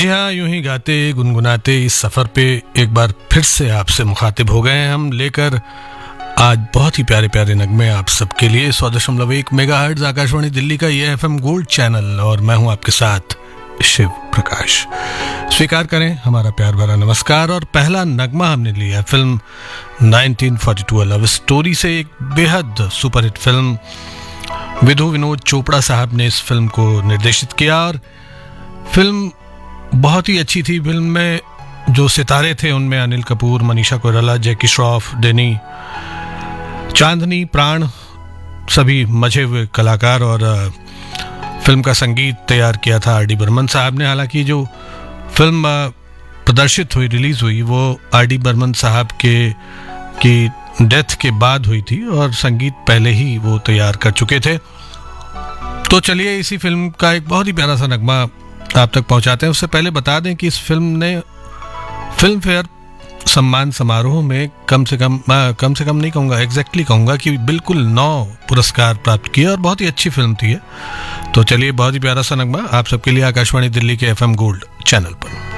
जी हाँ, यूं ही गाते गुनगुनाते इस सफ़र पे एक बार फिर से आपसे मुखातिब हो गए हैं हम, लेकर आज बहुत ही प्यारे प्यारे नगमे आप सबके लिए 100.1 मेगाहर्ट्ज़ आकाशवाणी दिल्ली का ये FM गोल्ड चैनल, और मैं हूं आपके साथ शिव प्रकाश। स्वीकार करें हमारा प्यार भरा नमस्कार। और पहला नगमा हमने लिया फिल्म 1942 लव स्टोरी से, एक बेहद सुपरहिट फिल्म। विधु विनोद चोपड़ा साहब ने इस फिल्म को निर्देशित किया और फिल्म बहुत ही अच्छी थी। फिल्म में जो सितारे थे उनमें अनिल कपूर, मनीषा कोइराला, जैकी श्रॉफ, डेनी, चांदनी, प्राण, सभी मजे हुए कलाकार। और फिल्म का संगीत तैयार किया था आर डी बर्मन साहब ने। हालांकि जो फिल्म प्रदर्शित हुई, रिलीज हुई, वो आर डी बर्मन साहब की डेथ के बाद हुई थी और संगीत पहले ही वो तैयार कर चुके थे। तो चलिए इसी फिल्म का एक बहुत ही प्यारा सा नगमा आप तक पहुंचाते हैं। उससे पहले बता दें कि इस फिल्म ने फिल्म फेयर सम्मान समारोह में कम से कम नहीं कहूँगा, एग्जैक्टली कहूँगा कि बिल्कुल 9 पुरस्कार प्राप्त किए और बहुत ही अच्छी फिल्म थी। तो चलिए बहुत ही प्यारा सा नगमा आप सबके लिए आकाशवाणी दिल्ली के FM गोल्ड चैनल पर।